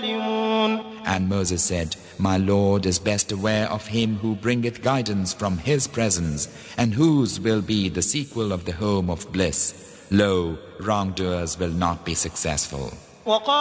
ظالمون. And Moses said, My Lord is best aware of him who bringeth guidance from his presence, and whose will be the sequel of the home of bliss. Lo, wrongdoers will not be successful.